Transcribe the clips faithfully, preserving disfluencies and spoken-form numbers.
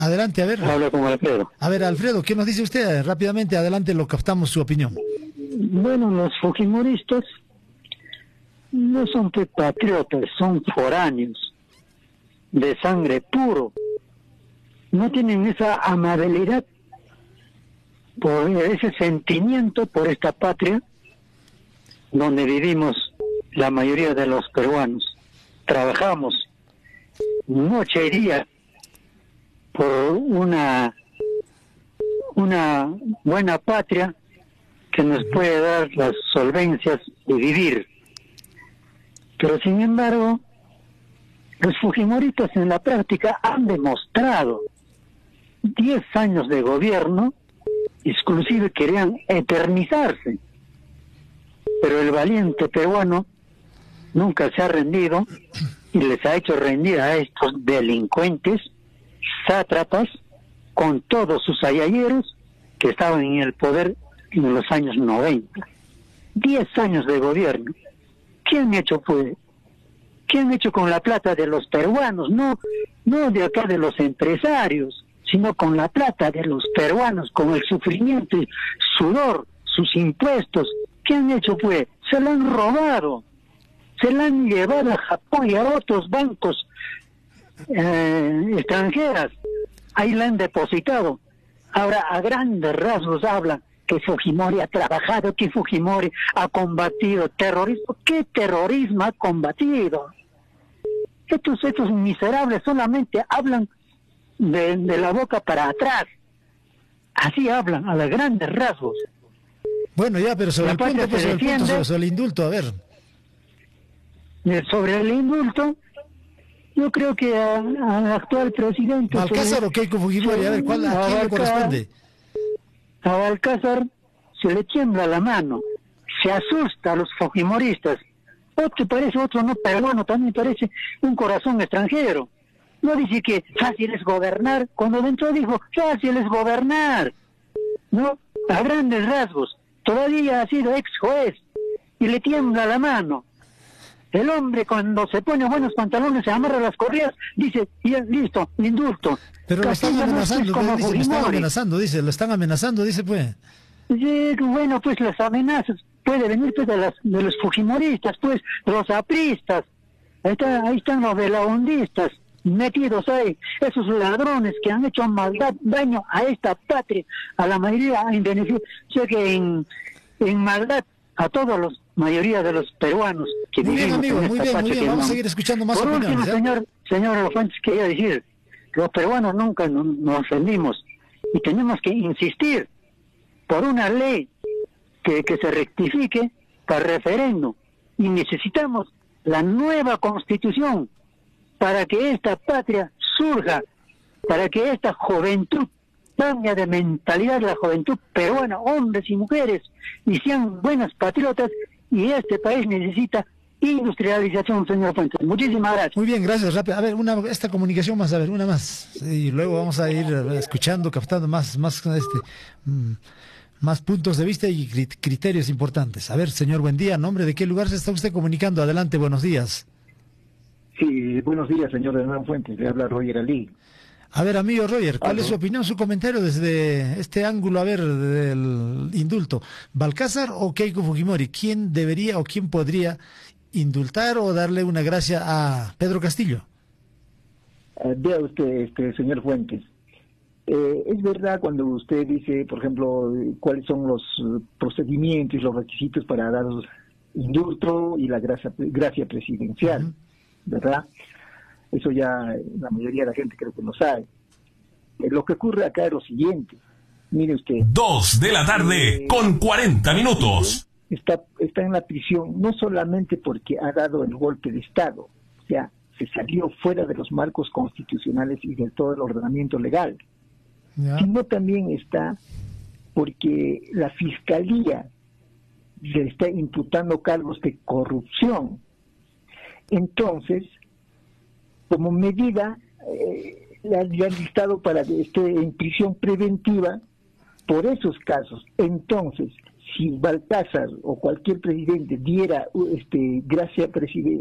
Adelante, a ver. Habla con Alfredo. A ver, Alfredo, ¿qué nos dice usted? Rápidamente, adelante, lo captamos su opinión. Bueno, los fujimoristas no son patriotas, son foráneos, de sangre puro. No tienen esa amabilidad, por ese sentimiento por esta patria donde vivimos la mayoría de los peruanos. Trabajamos noche y día por una una buena patria que nos puede dar las solvencias de vivir. Pero sin embargo, los fujimoristas en la práctica han demostrado diez años de gobierno, inclusive querían eternizarse, pero el valiente peruano nunca se ha rendido y les ha hecho rendir a estos delincuentes, sátrapas, con todos sus ayayeros que estaban en el poder en los años noventa. Diez años de gobierno. ¿Qué han hecho, pues? ¿Qué han hecho con la plata de los peruanos? No, no de acá de los empresarios, sino con la plata de los peruanos, con el sufrimiento y sudor, sus impuestos. ¿Qué han hecho, pues? Se lo han robado. Se la han llevado a Japón y a otros bancos eh, extranjeras. Ahí la han depositado. Ahora, a grandes rasgos hablan que Fujimori ha trabajado, que Fujimori ha combatido terrorismo. ¿Qué terrorismo ha combatido? Estos, estos miserables solamente hablan de, de la boca para atrás. Así hablan, a los grandes rasgos. Bueno, ya, pero sobre La el punto, pues, sobre, el punto sobre, sobre el indulto, a ver. Sobre el indulto, yo creo que al actual presidente... ¿Balcázar o Keiko Fujimori? A ver, ¿cuál, ¿a quién le corresponde? A Balcázar se le tiembla la mano, se asusta a los fujimoristas. Otro parece, otro no peruano, también parece un corazón extranjero. No dice que fácil es gobernar, cuando dentro dijo, fácil es gobernar, ¿no? A grandes rasgos, todavía ha sido ex juez y le tiembla la mano. El hombre cuando se pone buenos pantalones, se amarra las correas, dice, ya, listo, indulto. Pero lo están amenazando, pues, dice, lo están amenazando, dice, lo están amenazando, dice, pues. Sí, bueno, pues las amenazas puede venir pues de, las, de los fujimoristas, pues, los apristas. Ahí, está, ahí están los velaondistas metidos ahí, esos ladrones que han hecho maldad, daño a esta patria, a la mayoría en beneficio, o sea que en, en maldad a todos los mayoría de los peruanos que muy bien, amigo, muy bien, muy bien, vamos a seguir escuchando más opiniones. Por opiniones, último, señor, señor Fuentes, quería decir, los peruanos nunca nos, nos ofendimos y tenemos que insistir por una ley que, que se rectifique para referéndum y necesitamos la nueva constitución para que esta patria surja, para que esta juventud cambie de mentalidad, la juventud peruana, hombres y mujeres, y sean buenas patriotas. Y este país necesita industrialización, señor Fuentes. Muchísimas gracias. Muy bien, gracias. Rápido. A ver, una, esta comunicación más, a ver, una más. Y luego vamos a ir escuchando, captando más, más, este, más puntos de vista y criterios importantes. A ver, señor, buen día. ¿Nombre de qué lugar se está usted comunicando? Adelante, buenos días. Sí, buenos días, señor Hernán Fuentes. Le habla Roger Ali. A ver, amigo Roger, ¿cuál ¿Aló? es su opinión, su comentario desde este ángulo, a ver, del indulto? ¿Balcázar o Keiko Fujimori? ¿Quién debería o quién podría indultar o darle una gracia a Pedro Castillo? Uh, vea usted, este señor Fuentes, eh, es verdad cuando usted dice, por ejemplo, cuáles son los procedimientos y los requisitos para dar indulto y la gracia, gracia presidencial, uh-huh. ¿verdad? Eso ya la mayoría de la gente creo que lo sabe. Eh, lo que ocurre acá es lo siguiente. Mire usted. Dos de la tarde eh, con cuarenta minutos. Está, está en la prisión no solamente porque ha dado el golpe de Estado, o sea, se salió fuera de los marcos constitucionales y de todo el ordenamiento legal, yeah. sino también está porque la Fiscalía le está imputando cargos de corrupción. Entonces, como medida, eh, le han listado para que esté en prisión preventiva por esos casos. Entonces, si Balcázar o cualquier presidente diera este gracia preside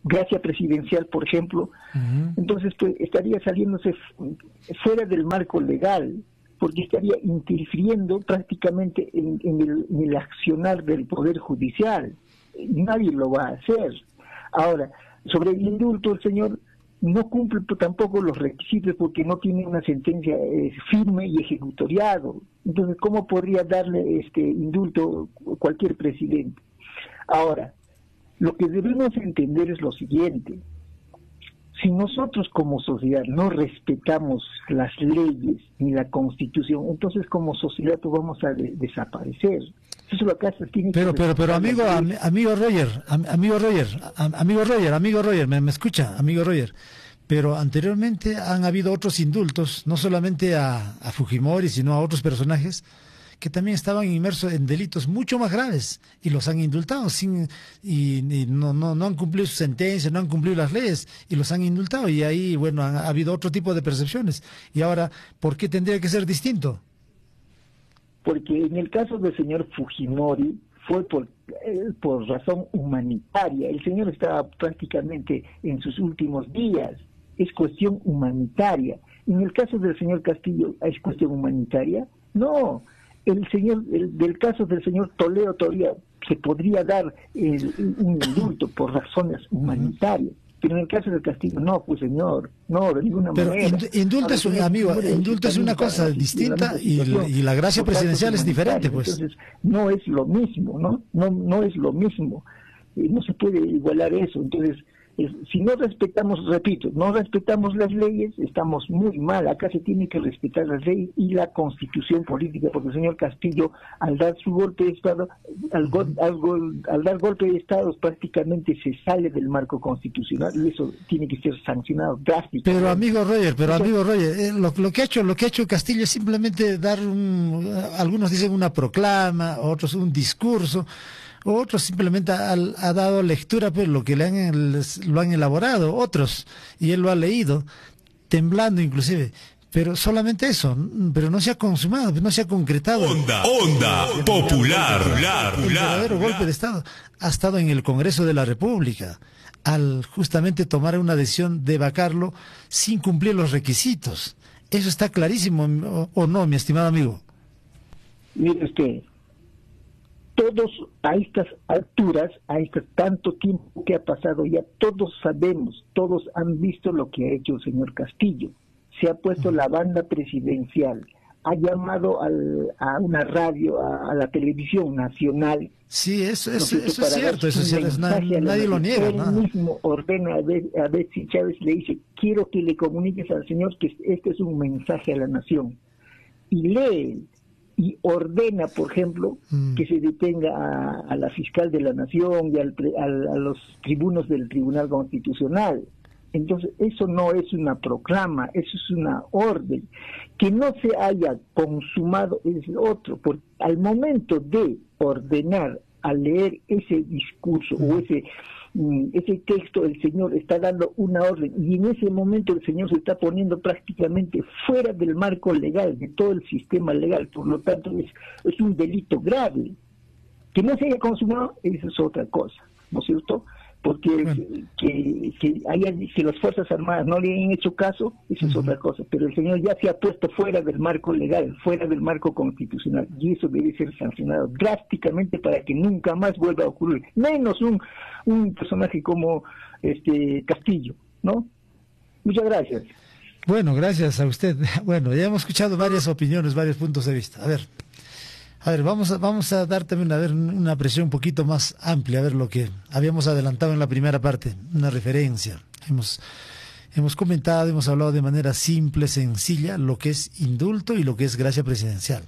gracia presidencial, por ejemplo, uh-huh. entonces pues estaría saliéndose fuera del marco legal, porque estaría interfiriendo prácticamente en, en, el, en el accionar del Poder Judicial. Nadie lo va a hacer. Ahora, sobre el indulto, el señor no cumple tampoco los requisitos porque no tiene una sentencia eh, firme y ejecutoriado. Entonces, ¿cómo podría darle este indulto cualquier presidente? Ahora, lo que debemos entender es lo siguiente: si nosotros como sociedad no respetamos las leyes ni la Constitución, entonces como sociedad pues vamos a de desaparecer. Eso lo que hace, tiene pero, que pero, pero, amigo, am, amigo Roger, am, amigo Roger, am, amigo Roger, amigo Roger, ¿me, me escucha, amigo Roger? Pero anteriormente han habido otros indultos, no solamente a, a Fujimori, sino a otros personajes que también estaban inmersos en delitos mucho más graves y los han indultado sin y, y no, no, no han cumplido su sentencia, no han cumplido las leyes y los han indultado, y ahí, bueno, ha, ha habido otro tipo de percepciones. Y ahora, ¿por qué tendría que ser distinto? Porque en el caso del señor Fujimori fue por, eh, por razón humanitaria. El señor estaba prácticamente en sus últimos días. Es cuestión humanitaria. En el caso del señor Castillo, ¿es cuestión humanitaria? No. El señor, el, del caso del señor Toledo todavía se podría dar el, un indulto por razones humanitarias. Pero en el caso del Castillo, no, pues señor, no, de ninguna pero manera. Pero indulto es, un, amigo, indulto es una cosa distinta y, y la gracia presidencial es diferente, pues. Entonces, no es lo mismo, ¿no? No, no es lo mismo. Eh, no se puede igualar eso. Entonces, eh, si no respetamos, repito, no respetamos las leyes, estamos muy mal. Acá se tiene que respetar las leyes y la Constitución política, porque el señor Castillo, al dar su golpe de Estado, al, go, al, gol, al dar golpe de Estado, prácticamente se sale del marco constitucional, y eso tiene que ser sancionado drásticamente. Pero amigo Roger, pero amigo Roger, eh, lo, lo que ha hecho, lo que ha hecho Castillo es simplemente dar un, algunos dicen una proclama, otros un discurso. Otros simplemente ha, ha dado lectura, pues lo que le han, les, lo han elaborado, otros, y él lo ha leído, temblando inclusive, pero solamente eso, pero no se ha consumado, no se ha concretado. Onda, onda, popular, el verdadero golpe de Estado ha estado en el Congreso de la República, al justamente tomar una decisión de vacarlo sin cumplir los requisitos. Eso está clarísimo, o, o no, mi estimado amigo. Mire usted, todos a estas alturas, a este tanto tiempo que ha pasado ya, todos sabemos, todos han visto lo que ha hecho el señor Castillo. Se ha puesto la banda presidencial, ha llamado al, a una radio, a, a la televisión nacional. Sí, eso, eso, eso es cierto, eso es cierto, nadie, nadie lo niega. Él nada. mismo ordena a, Be a Betsy Chávez, le dice, quiero que le comuniques al señor que este es un mensaje a la nación. Y lee y ordena, por ejemplo, mm. que se detenga a, a la fiscal de la nación y al, al, a los tribunos del Tribunal Constitucional. Entonces, eso no es una proclama, eso es una orden. Que no se haya consumado es otro, porque al momento de ordenar, a leer ese discurso mm. o ese ese texto, el señor está dando una orden, y en ese momento el señor se está poniendo prácticamente fuera del marco legal, de todo el sistema legal. Por lo tanto, es, es un delito grave. Que no se haya consumado, eso es otra cosa, ¿no es cierto? Porque bueno. que, que, haya, que las Fuerzas Armadas no le hayan hecho caso, eso uh-huh. es otra cosa, pero el señor ya se ha puesto fuera del marco legal, fuera del marco constitucional, y eso debe ser sancionado drásticamente para que nunca más vuelva a ocurrir, menos un, un personaje como este Castillo, ¿no? Muchas gracias. Bueno, gracias a usted. Bueno, ya hemos escuchado varias opiniones, varios puntos de vista. A ver, A ver, vamos a, vamos a dar también a ver una presión un poquito más amplia, a ver lo que habíamos adelantado en la primera parte, una referencia. Hemos, hemos comentado, hemos hablado de manera simple, sencilla, lo que es indulto y lo que es gracia presidencial.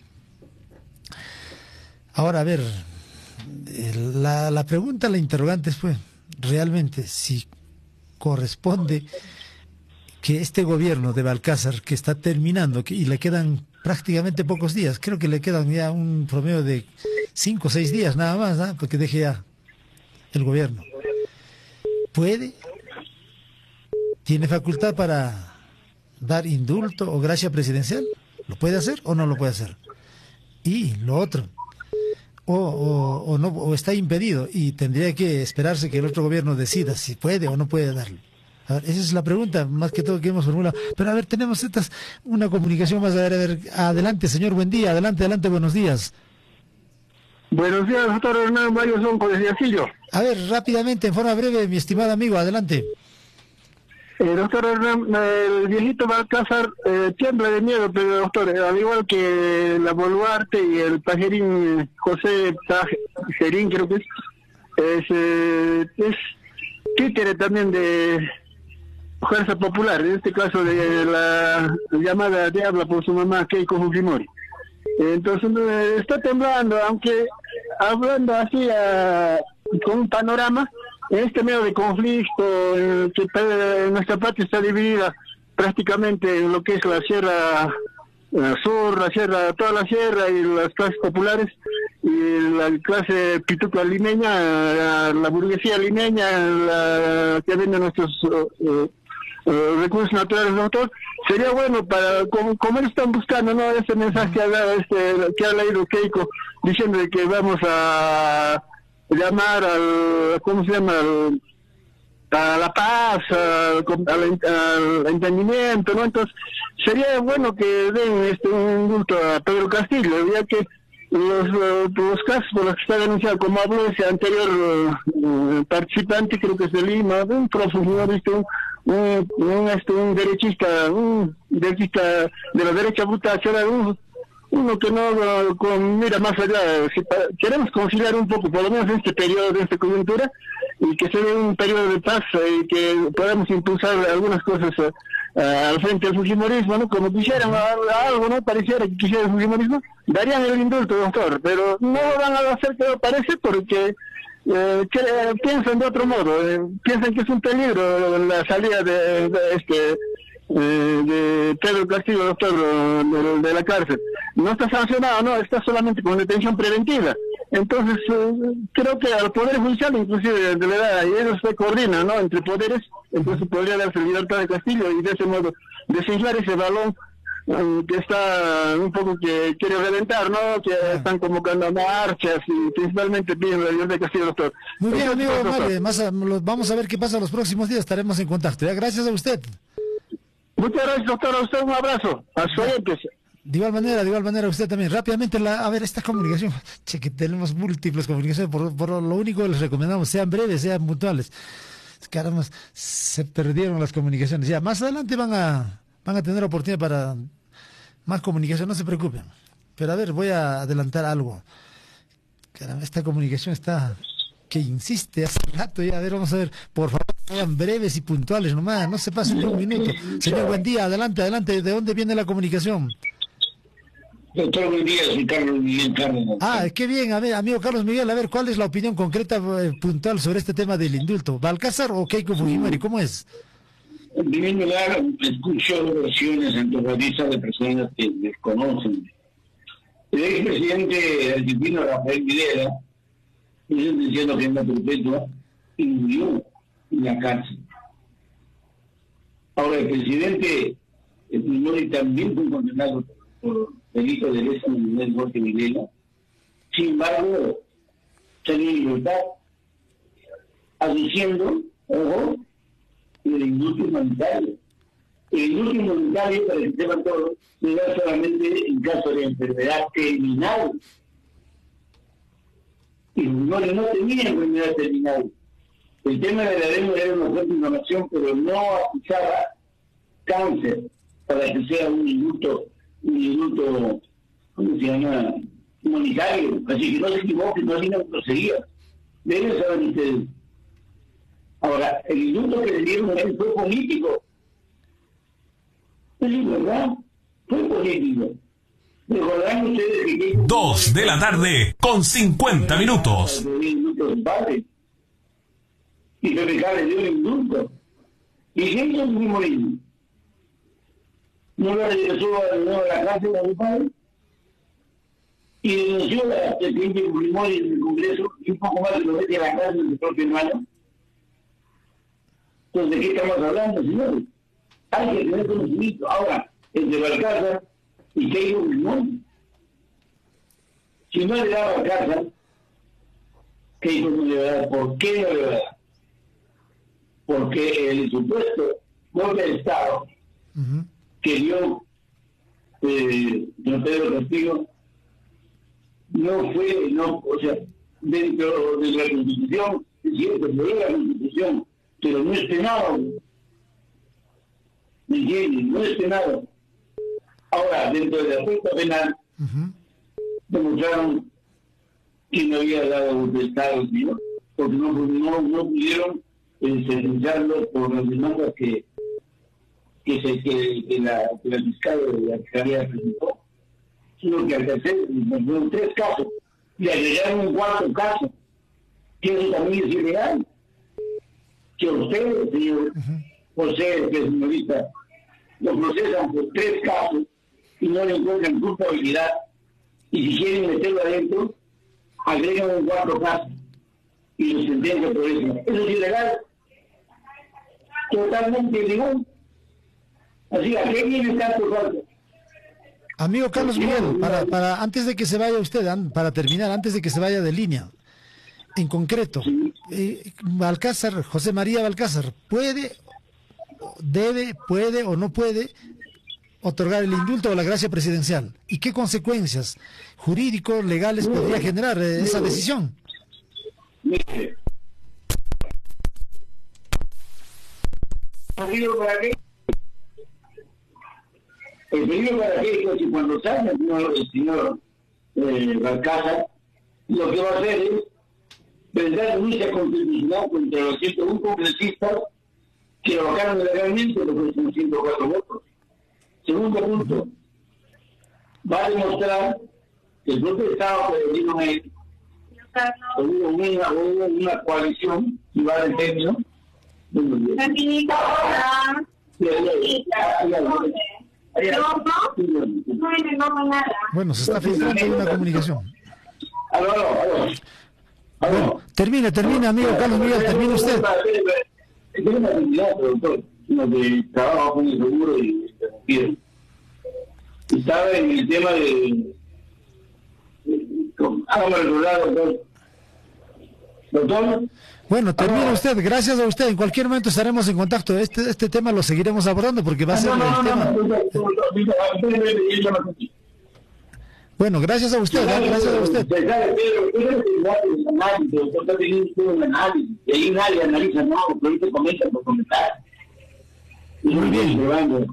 Ahora, a ver, la, la pregunta, la interrogante fue, realmente, si corresponde que este gobierno de Balcázar, que está terminando, que, y le quedan prácticamente pocos días, creo que le quedan ya un promedio de cinco o seis días nada más, ¿no? Porque deje ya el gobierno. ¿Puede? ¿Tiene facultad para dar indulto o gracia presidencial? ¿Lo puede hacer o no lo puede hacer? Y lo otro, o, o, o no o está impedido y tendría que esperarse que el otro gobierno decida si puede o no puede darlo. A ver, esa es la pregunta más que todo que hemos formulado. Pero a ver, tenemos estas, una comunicación más. A ver, a ver, adelante, señor, buen día, adelante, adelante, buenos días. Buenos días, doctor Hernán Mayo Sonco desde Asillo. A ver, rápidamente, en forma breve, mi estimado amigo, adelante. Eh, doctor Hernán, el viejito Balcázar eh, tiembla de miedo, pero doctor, eh, al igual que la Boluarte y el pajerín José Pajerín, creo que es, es, eh, es títere también de Fuerza Popular, en este caso de la llamada Diabla por su mamá Keiko Fujimori. Entonces eh, está temblando, aunque hablando así a, con un panorama, en este medio de conflicto, eh, que eh, nuestra patria está dividida prácticamente en lo que es la Sierra eh, Sur, la Sierra, toda la Sierra y las clases populares, y la clase pituca limeña, la, la burguesía limeña, la que vende nuestros eh, eh, recursos naturales, doctor. Sería bueno para, como, como ellos están buscando, ¿no?, ese mensaje que ha dado este, que ha leído Keiko, diciendo de que vamos a llamar al, ¿cómo se llama?, al, a la paz, al, al, al entendimiento, ¿no? Entonces, sería bueno que den este un indulto a Pedro Castillo, ya que los, los casos por los que está denunciado, como habló ese anterior uh, participante, creo que es de Lima, un profesor, ¿viste? un un, un, este, un derechista, un derechista de la derecha bruta, será un, uno que no con, mira más allá. Si pa, queremos conciliar un poco, por lo menos en este periodo, de esta coyuntura, y que se dé un periodo de paz eh, y que podamos impulsar algunas cosas eh, uh, al frente del fujimorismo, ¿no? Como quisieran algo, ¿no? Pareciera que quisiera el fujimorismo, darían el indulto, doctor, pero no lo van a hacer, pero parece, porque Eh, que, eh, piensan de otro modo, eh, piensan que es un peligro la salida de, de este eh, de Pedro Castillo, doctor, de, de la cárcel. No está sancionado, no, está solamente con detención preventiva. Entonces, eh, creo que al Poder Judicial, inclusive, de verdad, y ellos se coordinan, ¿no?, entre poderes, entonces podría darse libertad de Castillo y de ese modo desinflar ese balón que está un poco que quiere reventar, ¿no?, que ah. están convocando marchas y principalmente piden la libertad de Castillo, doctor. Muy bien, amigo Mario, más a, vamos a ver qué pasa los próximos días, estaremos en contacto. ¿Ya? Gracias a usted. Muchas gracias, doctor, a usted un abrazo, a sus oyentes. De igual manera, de igual manera usted también. Rápidamente, la, a ver, esta comunicación, che, que tenemos múltiples comunicaciones, por, por lo único que les recomendamos, sean breves, sean puntuales. Caramba, se perdieron las comunicaciones. Ya, más adelante van a... van a tener oportunidad para más comunicación, no se preocupen. Pero a ver, voy a adelantar algo. Caramba, esta comunicación está que insiste hace rato ya. A ver, vamos a ver, por favor, sean breves y puntuales nomás, no se pasen de un minuto. Señor, buen día, adelante, adelante. ¿De dónde viene la comunicación? Doctor, buen día, soy Carlos Miguel Cárdenas. Ah, qué bien, a ver, amigo Carlos Miguel, a ver, ¿cuál es la opinión concreta, eh, puntual sobre este tema del indulto? ¿Balcázar o Keiko Fujimori? ¿Cómo es? En primer lugar, escucho versiones antojadizas de personas que desconocen. El expresidente argentino Rafael Videla, diciendo que es la perpetua, y murió en la cárcel. Ahora, el presidente Fujimori también fue condenado por delito de lesa humanidad muerte Videla. Sin embargo, salió en libertad, aduciendo, ojo, el indulto humanitario. El indulto humanitario, para que sepan todos, se da solamente en caso de enfermedad terminal. Y no, no tenía enfermedad terminal. El tema de la lengua era una fuerte información, pero no acusaba cáncer para que sea un indulto, un indulto, ¿cómo se llama?, humanitario. Así que no se equivoquen, no así no proseguía. Deben saber ustedes. Ahora, el indulto que le dieron a él fue político. Es verdad, fue político. Recordarán ustedes que... Dos de la tarde, con cincuenta minutos. Y P P K le dio el indulto. Y gente es muy morir. No lo regresó a la cárcel a su padre. Y denunció a presidente Fujimori en el Congreso y un poco más de lo mete a la cárcel de su propio hermano. Entonces, ¿de qué estamos hablando, señores? Hay que tener conocimiento. Ahora, entre Balcázar y Keiko Fujimori, si no le da Balcázar, Keiko no le va a dar. ¿Por qué no le va a dar? Porque el supuesto golpe de Estado uh-huh. que dio eh, don Pedro Castillo no fue, no, o sea, dentro de la Constitución, es cierto, fue la Constitución, pero no es penado. ¿Me entiendes? No es penado. Ahora, dentro de la aspecto penal, uh-huh. demostraron que no había dado golpe de Estado el señor, porque no, no, no pudieron eh, sentenciarlo por las demandas que que, se, que, que, la, que la fiscal de la Fiscalía presentó, sino que al tercer, fueron tres casos, y agregaron un cuarto caso, que eso también es ilegal. Que usted, señor uh-huh. José, que es señorita, lo procesan por tres casos y no le encuentran culpabilidad, y si quieren meterlo adentro, agregan un cuarto caso y lo sentencian por eso. Eso es ilegal, totalmente ilegal. Así, ¿a qué viene tanto falta? Amigo Carlos Miguel, para, para antes de que se vaya usted, para terminar, antes de que se vaya de línea, en concreto, sí. eh, Balcázar, José María Balcázar, ¿puede, debe, puede o no puede otorgar el indulto o la gracia presidencial? ¿Y qué consecuencias jurídicos, legales podría generar eh, esa decisión? Mire, ¿para qué? El peligro para Keiko es que cuando salga el señor, el señor eh, Balcázar, lo que va a hacer es presentar denuncia constitucional contra los ciento uno congresistas que lo bajaron legalmente, lo que son ciento cuatro votos. Segundo punto, va a demostrar que el propio Estado que le dieron a él, hubo una, hubo una coalición, y va del término, bueno, se está filtrando una comunicación. Aló, aló, aló. Bueno, termine, termine, amigo Carlos Miguel, termine usted. Es una actividad, doctor, lo que trabaja con el seguro y interrumpir. Estaba en el tema de... Hágame recordar, doctor. Doctor. Bueno, termina usted, gracias a usted, en cualquier momento estaremos en contacto, este este tema lo seguiremos abordando porque va a ser el tema. Bueno, gracias a usted, gracias a usted. Muy bien.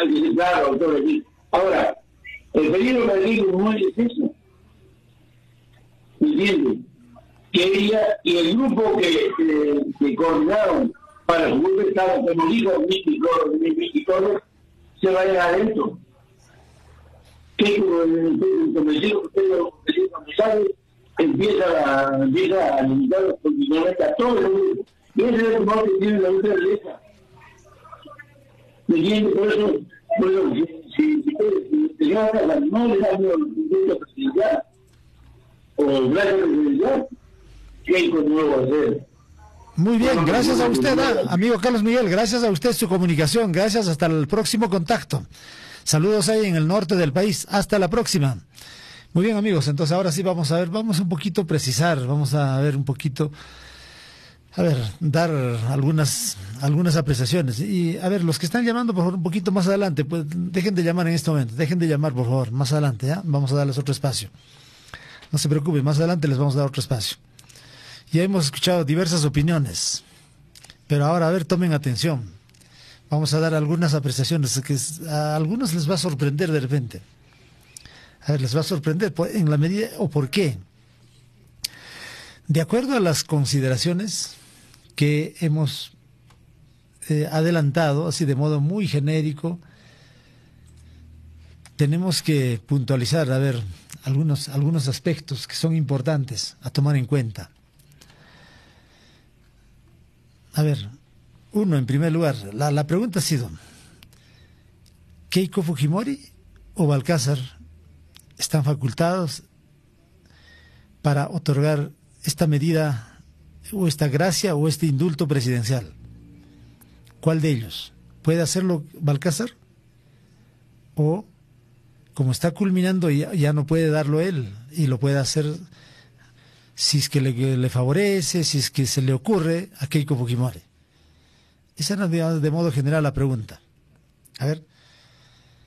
Ahora, el peligro que digo no es eso. ¿Me entiendes? Que ella y el grupo que, que, que coordinaron para el grupo de Estado, como dijo Miki Torres, se vayan adentro. Que convencido que usted lo sabe, empieza a, empieza a limitar continuamente a todo el mundo. Y ese es el rumor que tiene la ultra derecha. ¿Me entiendes? Por eso, bueno, si, si, si, si, si no le da miedo el indulto presidencial o el brazo presidencial, Keiko no lo va a hacer. Muy bien, gracias a usted, ah, amigo Carlos Miguel, gracias a usted su comunicación, gracias, hasta el próximo contacto. Saludos ahí en el norte del país, hasta la próxima. Muy bien, amigos, entonces ahora sí vamos a ver, vamos un poquito precisar, vamos a ver un poquito, a ver, dar algunas algunas apreciaciones. Y a ver, los que están llamando, por favor, un poquito más adelante, pues dejen de llamar en este momento, dejen de llamar, por favor, más adelante, ¿ya? Vamos a darles otro espacio. No se preocupen, más adelante les vamos a dar otro espacio. Ya hemos escuchado diversas opiniones, pero ahora, a ver, tomen atención. Vamos a dar algunas apreciaciones que a algunos les va a sorprender de repente. A ver, les va a sorprender en la medida, o por qué. De acuerdo a las consideraciones que hemos eh, adelantado, así de modo muy genérico, tenemos que puntualizar, a ver, algunos, algunos aspectos que son importantes a tomar en cuenta. A ver, uno, en primer lugar, la, la pregunta ha sido, ¿Keiko Fujimori o Balcázar están facultados para otorgar esta medida o esta gracia o este indulto presidencial? ¿Cuál de ellos? ¿Puede hacerlo Balcázar? ¿O, como está culminando, ya, ya no puede darlo él y lo puede hacer si es que le, le favorece, si es que se le ocurre a Keiko Fujimori. Esa era de, de modo general la pregunta. A ver.